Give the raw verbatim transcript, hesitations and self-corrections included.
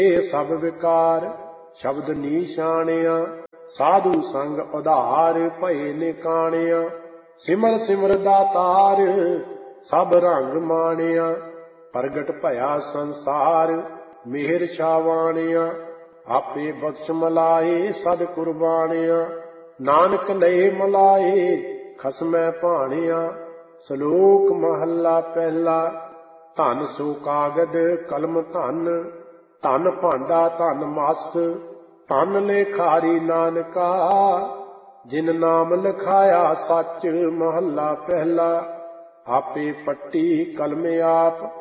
ਸਭ ਵਿਕਾਰ ਸ਼ਬਦ ਨੀਸ਼ਾਣਿਆ। ਸਾਧੂ ਸੰਗ ਉਧਾਰ ਭਏ ਨਿਕਾਣਿਆ। ਸਿਮਰ ਸਿਮਰ ਦਾਤਾਰ ਸਭ ਰੰਗ ਮਾਣਿਆ। ਪ੍ਰਗਟ ਭਇਆ ਸੰਸਾਰ ਮਿਹਰ ਛਾਵਾਣਿਆ। ਆਪੇ ਬਖਸ਼ ਮਲਾਏ ਸਦ ਕੁਰਬਾਣਿਆ। ਨਾਨਕ ਲਏ ਮਲਾਏ ਖਸਮੈ ਭਾਣਿਆ। ਸ਼ਲੋਕ ਮਹੱਲਾ ਪਹਿਲਾ। ਧਨ ਸੋ ਕਾਗਦ ਕਲਮ ਧਨ, ਧਨ ਭਾਂਡਾ ਧਨ ਮਸ, ਧਨ ਲੇਖਾਰੀ ਨਾਨਕਾ, ਜਿਨ ਨਾਮ ਲਿਖਾਇਆ ਸੱਚ। ਮਹੱਲਾ ਪਹਿਲਾ। ਆਪੇ ਪੱਟੀ ਕਲਮ ਆਪ